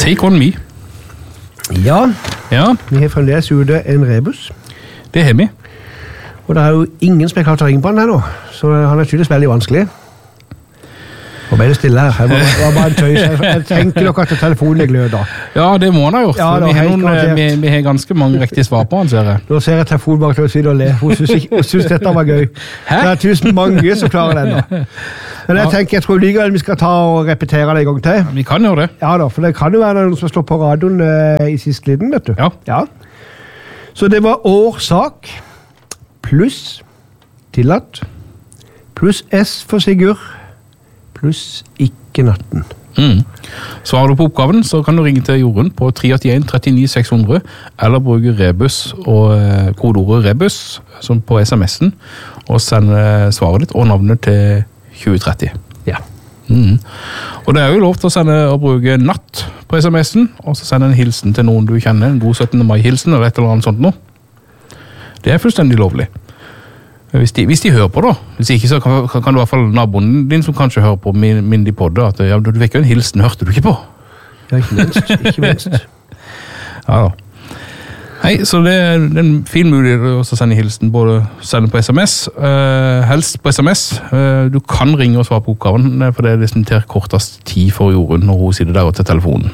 Take on me. Ja, Ja, vi har fremdeles ute en rebus. det har vi. Og det er jo ingen som har klart å ringe på den her nå, så han er tydeligvis veldig vanskelig. Og ble det stille her. Det var bare en tøys. Jeg tenker nok at telefonen er glød da. Ja, det må han ha gjort. Ja, for da, vi, har helt garantert. vi har ganske mange riktige svar på han, ser jeg. Nå ser jeg telefonen bak til å sitte og le. Hun synes dette var gøy. Hæ? Det er tusen mange som klarer den da. Men jeg tror likevel vi skal ta og repetere det en gang til. Vi kan gjøre det. Ja da, for det kan jo være noen som slår på radioen i siste liten, vet du. Ja. Så det var årsak, pluss tillatt, pluss S for Sigurd, pluss ikke natten. Svarer du på oppgaven, så kan du ringe til Jorunn på 381 39 600, eller bruke rebus og kodeordet rebus som på sms'en, og sende svaret ditt og navnet til 2030. Ja. Og det er jo lov til å sende og bruke natt på sms'en, og så sende en hilsen til noen du kjenner, en god 17. mai-hilsen eller et eller annet sånt nå. Det er fullstendig lovlig. Hvis de hører på da. Hvis ikke så kan du i hvert fall naboen din som kanskje hører på Mindy Podde, at ja, du fikk jo en hilsen, hørte du ikke på? Ja, ikke minst. Ja da. Hei, så det er en fin mulighet å sende hilsen, både sende på SMS, helst på SMS. Du kan ringe og svare på oppgaven, for det er liksom til kortest tid for Jorunn når hun sitter der og til telefonen.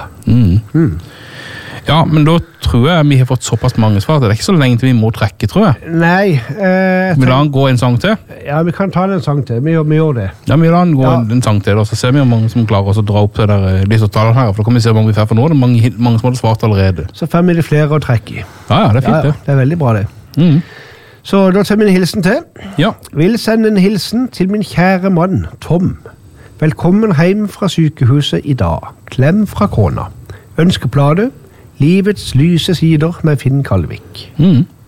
Ja, men da tror jeg vi har fått såpass mange svar. Det er ikke så lenge til vi må trekke, tror jeg. Nei. Vi lar han gå en sang til. Ja, vi kan ta en sang til. Vi gjør det. Ja, vi lar han gå en sang til, og så ser vi om mange som klarer oss å dra opp det der lysertallet her, for da kan vi se hvor mange vi får for nå. Det er mange som hadde svart allerede. Så får vi det flere å trekke i. Ja, det er fint det. Det er veldig bra det. Så da tar vi en hilsen til. Ja. Vil sende en hilsen til min kjære mann, Tom. Velkommen hjem fra sykehuset i dag. Klem fra kona. Ønskeplade. Livets lyse sider med Finn Kalvik.